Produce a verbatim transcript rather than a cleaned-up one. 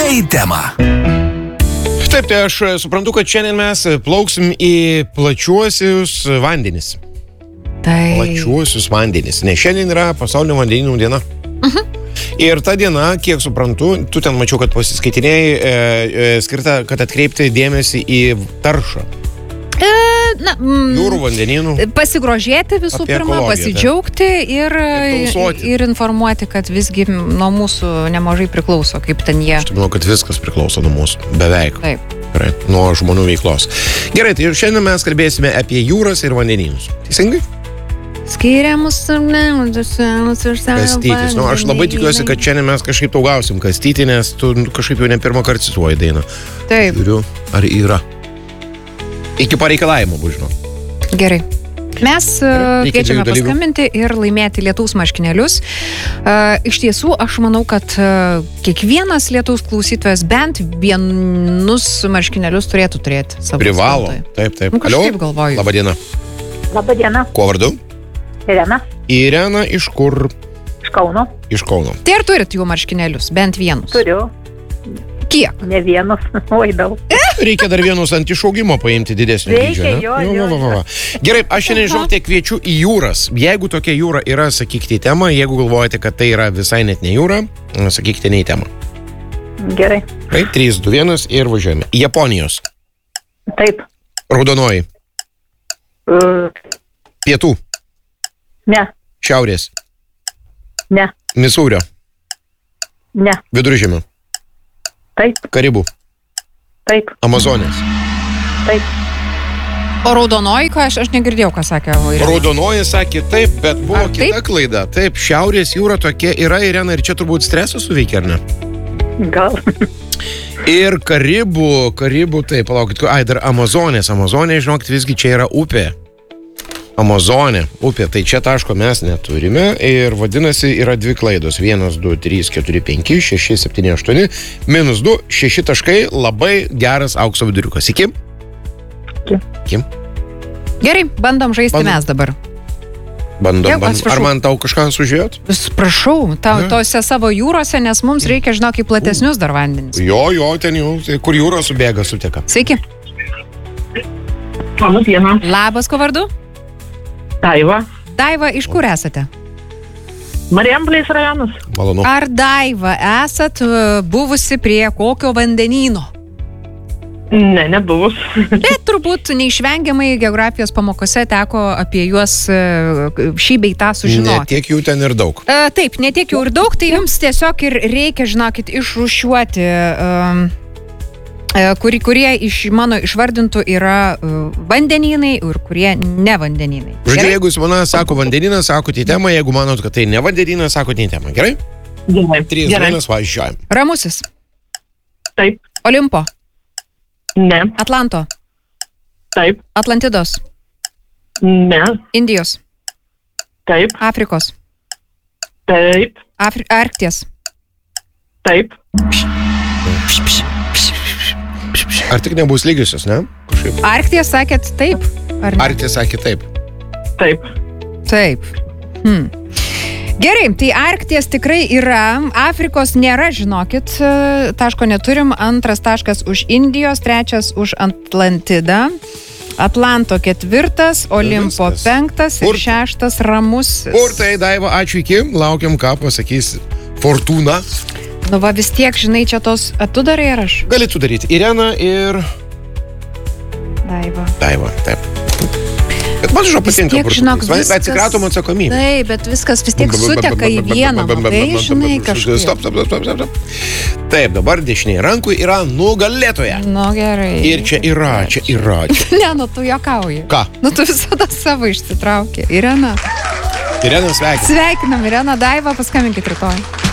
Ne į temą. Taip, tai aš suprantu, kad šiandien mes plauksim į plačiuosius vandenis. Tai... Plačiuosius vandenis. Nes šiandien yra pasaulinio vandenynų diena. Uh-huh. Ir ta diena, kiek suprantu, tu ten mačiau, kad pasiskaitinėjai, e, e, skirta, kad atkreipti dėmesį į taršą. E, na, mm, Jūrų vandenynų. Pasigrožėti visų pirma, pasidžiaugti ir, ir, ir informuoti, kad visgi nuo mūsų nemažai priklauso, kaip ten jie. Aš manau, kad viskas priklauso nuo mūsų. Beveik. Taip. Gerai, nuo žmonių veiklos. Gerai, tai šiandien mes kalbėsime apie jūras ir vandenynus. Teisingai? Skiriamus kastytis. Nu, aš labai tikiuosi, kad šiandien mes kažkaip tau gausim kastyti, nes tu kažkaip jau ne pirmą kartą cituoji dainą. Taip. Turiu, ar yra? Iki pareikalavimo, bus žinau. Gerai. Mes uh, kviečiame paskambinti ir laimėti lietaus marškinėlius. Uh, iš tiesų, aš manau, kad uh, kiekvienas lietaus klausytojas bent vienus marškinėlius turėtų turėti savo. Privalo. spintoje. Taip, taip. Nu, kažkaip galvoju. Labą dieną. Labą dieną. Kuo vardu? Irena. Irena iš kur? Iš Kauno. Iš Kauno. Tai ar turit jų marškinėlius? Bent vienus? Turiu. Kiek? Ne vienus, oi daug. Reikia dar vienus ant išaugimo paimti didesnio dydžio. Reikia, jo, jo, va, va, va. Gerai, aš šiandien žinokite kviečiu į jūras. Jeigu tokia jūra yra, sakykite į temą. Jeigu galvojate, kad tai yra visai net ne jūra, sakykite ne į temą. Gerai. Taip, trys, du, vienas ir važiuojame. Japonijos. Taip. Raudonoji. Uh, Pietų. ne. Šiaurės. Ne. Misūrio. Ne. Viduržemio. Taip. Karibų. Taip. Amazonės. Taip. O raudonoji, ką aš, aš negirdėjau, ką sakė Irena. Raudonoji sakė taip, bet buvo Ar kita taip? klaida. Taip, Šiaurės jūra tokia yra, Irena, ir čia turbūt stresas suveikia, ar ne? Gal. Ir Karibų, Karibų, taip, palaukit, ai, dar Amazonės. Amazonė, žinokit, visgi čia yra upė. Amazonė, upė, tai čia taško mes neturime ir vadinasi yra dvi klaidos. vienas, du, trys, keturi, penki, šeši, septyni, aštuoni, minus du, šeši taškai, labai geras aukso viduriukas. Iki? Iki. Iki. Gerai, bandom žaisti Bandom. mes dabar. Bandom, Jau, bandom. atsiprašau. Ar man tau kažką sužiūrėt? Prašau, ta, Ne. tose savo jūrose, nes mums reikia, žinok, į platesnius dar vandenis. Jo, jo, ten jau, tai kur jūra subėga, suteka. Sveiki. Labą dieną. Labas, ko vardu? Daiva. Daiva, iš kur esate? Marijampolės rajonas. Malonu. Ar Daiva esat e, buvusi prie kokio vandenyno? Ne, nebuvus. Tai turbūt neišvengiamai geografijos pamokose teko apie juos e, šį bei tą Ne sužinoti. tiek jų ten ir daug. E, taip, ne tiek jau ir daug, tai jums tiesiog ir reikia, žinokit, išrūšiuoti, e, e, kuri, kurie iš mano išvardintų yra e, vandenynai ir kurie ne vandenynai. Žodžiu, Gerai? jeigu žmona sako vandeninas, sakote į temą, jeigu manot, kad tai ne vandeninas, sakote į temą. Gerai? Gerai. trys, Gerai. vienas, važiuojam. Ramusis. Taip. Olimpo. Ne. Atlanto. Taip. Atlantidos. Ne. Indijos. Taip. Afrikos. Taip. Afri Arkties. Taip. Ar tik nebus lygiusios, ne? Kažkaip. Arkties sakėt taip? Ar ne? Arktė sakė taip. Taip. Taip. Hmm. Gerai, tai Arkties tikrai yra, Afrikos nėra, žinokit, taško neturim, antras taškas už Indijos, trečias už Atlantidą, Atlanto ketvirtas, Olimpo Viskas. penktas Kur- ir šeštas Ramus. Kur tai, Daiva, ačiū iki, laukiam, ką pasakys Fortūna. Nu va vis tiek, žinai, čia tos, a, tu darai ar aš? Galėtų daryti Irena ir Daiva. Daiva, taip. Bet man žinau Vis patinka tiek, žinok, Fortūnas. viskas- Atsikratom atsakomybę. Taip, bet viskas vis tiek suteka į vieną, matai, žinai, kažkaip. Stop, stop, stop, stop, stop. Taip, dabar dešiniai rankui yra nugalėtoja. Nu gerai. Ir čia yra, čia yra. Čia. Ne, nu tu juokauji. Ką? Nu tu visada savo išsitraukė. Irena. Irena sveikina. Sveikinam, Irena, Daiva, paskambinkit rytoj.